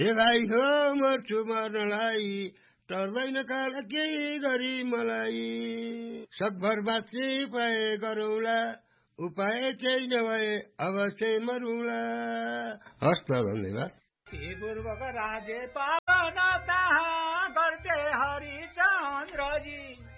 हे भाइ हो मर्छु मर्नलाई, टर्दैन काल केही गरी मलाई। सकभर बाँच्ने उपाय गरौँला, उपाय केही नभए अवश्य मरौँला। हस् त, धन्यवाद। पूर्वक राज्य पावन कहाँ गर्थे हरिचन्द्रजी,